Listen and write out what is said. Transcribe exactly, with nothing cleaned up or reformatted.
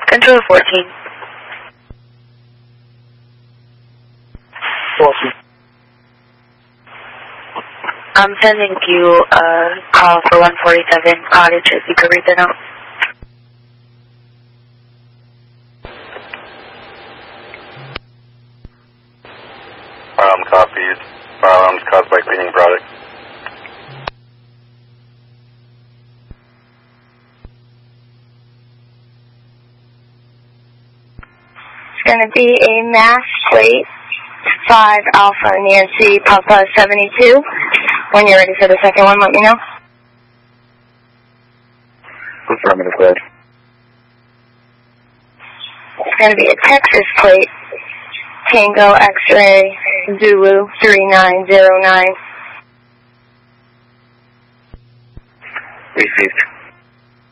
Control fourteen. fourteen. I'm sending you a call for one forty-seven Cottage if you could read the note. Um, copies. Firearms caused by cleaning product. It's going to be a mass plate, five Alpha Nancy Papa seventy-two. When you're ready for the second one, let me know. Affirmative, go ahead. It's going to be a Texas plate, Tango X-ray Zulu three nine zero nine. Received.